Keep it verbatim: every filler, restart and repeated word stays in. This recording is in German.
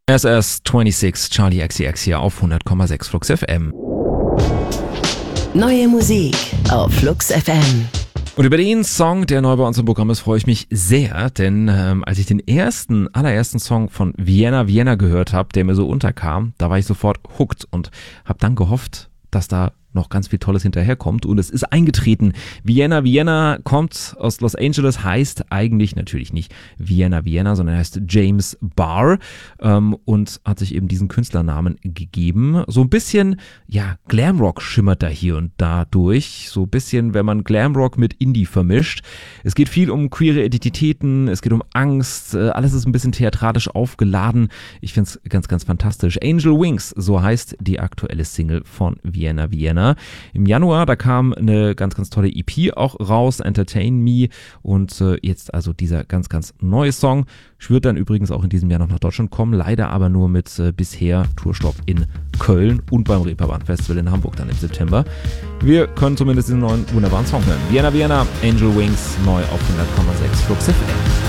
S S sechsundzwanzig, Charlie X C X hier auf hundert Komma sechs Flux F M. Neue Musik auf Flux F M. Und über den Song, der neu bei uns im Programm ist, freue ich mich sehr, denn ähm, als ich den ersten, allerersten Song von Vienna Vienna gehört habe, der mir so unterkam, da war ich sofort hooked und habe dann gehofft, dass da noch ganz viel Tolles hinterherkommt, und es ist eingetreten. Vienna Vienna kommt aus Los Angeles, heißt eigentlich natürlich nicht Vienna Vienna, sondern heißt James Barr ähm, und hat sich eben diesen Künstlernamen gegeben. So ein bisschen, ja, Glamrock schimmert da hier und da durch. So ein bisschen, wenn man Glamrock mit Indie vermischt. Es geht viel um queere Identitäten, es geht um Angst, äh, alles ist ein bisschen theatralisch aufgeladen. Ich finde es ganz, ganz fantastisch. Angel Wings, so heißt die aktuelle Single von Vienna Vienna. Im Januar, da kam eine ganz, ganz tolle E P auch raus, Entertain Me, und äh, jetzt also dieser ganz, ganz neue Song. Wird dann übrigens auch in diesem Jahr noch nach Deutschland kommen, leider aber nur mit äh, bisher Tourstopp in Köln und beim Reeperbahn Festival in Hamburg dann im September. Wir können zumindest diesen neuen wunderbaren Song hören. Vienna Vienna, Angel Wings, neu auf hundert Komma sechs Flux F M.